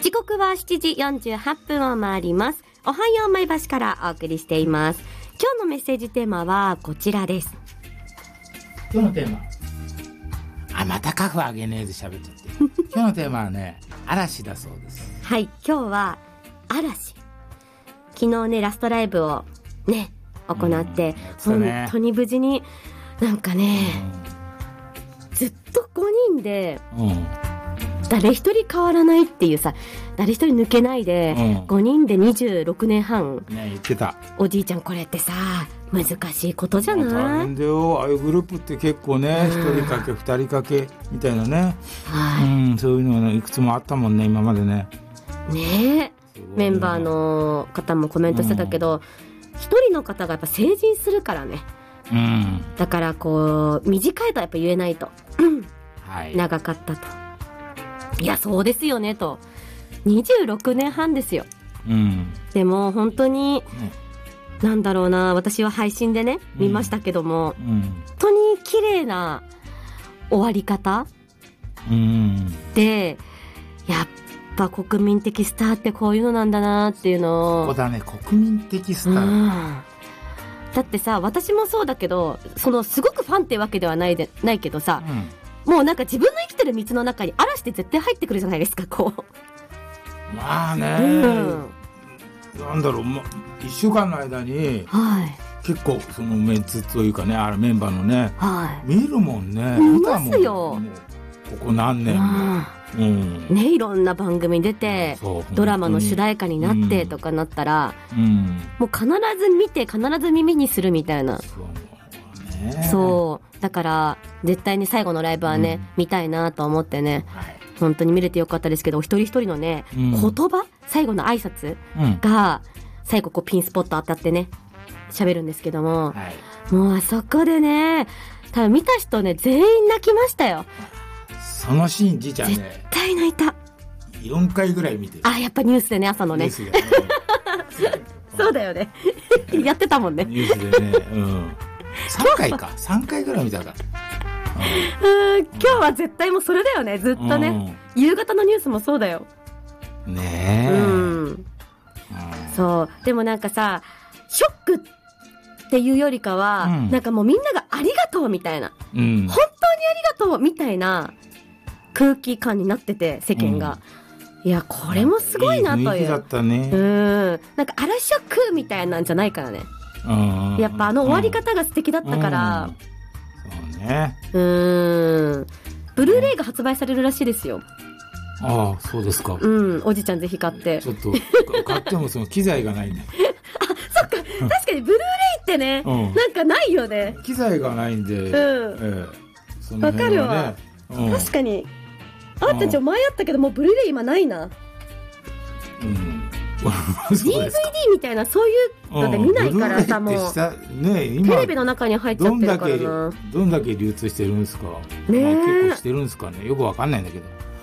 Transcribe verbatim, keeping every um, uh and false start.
時刻はしちじよんじゅうはっぷんを回ります。おはよう前橋からお送りしています。今日のメッセージテーマはこちらです。 今日のテーマ、あ、またカフあげねえで喋っちゃって今日のテーマはね、嵐だそうです。 はい、今日は嵐。昨日ね、ラストライブをね行って、うんね、本当に無事になんかね、うん、ずっとごにんで、うん、誰一人変わらないっていうさ、誰一人抜けないで、うん、ごにんでにじゅうろくねんはん、 ね、言ってた。 おじいちゃん、これってさ難しいことじゃない？ 大変だよ。ああいうグループって結構ね、ひとりかけふたりかけみたいなね、はい、うん、そういうのが、ね、いくつもあったもんね、今までね。 ねえ、メンバーの方もコメントしてたけど、一、うん、人の方がやっぱ成人するからね、うん、だからこう短いとやっぱ言えないと、はい、長かったと。いや、そうですよねと。にじゅうろくねんはんですよ、うん、でも本当に、うん、なんだろうな、私は配信でね見ましたけども、うん、本当に綺麗な終わり方、うん、で、やっぱ国民的スターってこういうのなんだなっていうのを。 ここだね、国民的スター、うん、 だってさ、私もそうだけど、そのすごくファンってわけではないでないけどさ、うん、もうなんか自分の生きてる道の中に嵐って絶対入ってくるじゃないですか、こう。 まあね、うん、なんだろう、ま、いっしゅうかんの間に、はい、結構そのメンツというかね、あれメンバーのね、はい、見るもんね。 見ますよ、 もうここ何年も、 うん、ね、いろんな番組出てドラマの主題歌になってとかなったら、うん、もう必ず見て必ず耳にするみたいな。そうね、そうだから絶対に最後のライブはね、うん、見たいなと思ってね、はい、本当に見れてよかったですけど、一人一人のね、うん、言葉、最後の挨拶が、うん、最後こうピンスポット当たってね喋るんですけども、はい、もうあそこでね、多分見た人ね全員泣きましたよ。 そのシーン、じいちゃんね絶対泣いた。 よんかいぐらい見てる。 あ、やっぱニュースでね、朝のね、ねそうだよねやってたもんね、 ニュースでね、うん、さんかいかさんかいぐらい見たか、 うん、今日は絶対もうそれだよね、ずっとね、うん、夕方のニュースもそうだよねえ、うんうん、 そう。でもなんかさ、ショックっていうよりかは、うん、なんかもうみんながありがとうみたいな、うん、本当にありがとうみたいな空気感になってて、世間が、うん、いや、これもすごいなという。いい雰囲気だったね。うん、なんかあらショックみたいなんじゃないからね、うん、やっぱあの終わり方が素敵だったから、 うん、そうね、 うーん、ブルーレイが発売されるらしいですよ。 ああ、そうですか。 うん、おじちゃんぜひ買って。 ちょっと買ってもその機材がないねあ、そっか、確かにブルーレイってね、うん、なんかないよね、 機材がないんで、うん、ええ、その辺はね、わかるわ、うん、確かにあんたちょ前あったけど、もうブルーレイ今ないな、うん、ディーブイディー みたいなそういうので見ないからさ、もう、ね、今テレビの中に入っちゃってるからな。 どんだけ流通してるんですか、ね、まあ、結構してるんですかね、よくわかんないんだけど。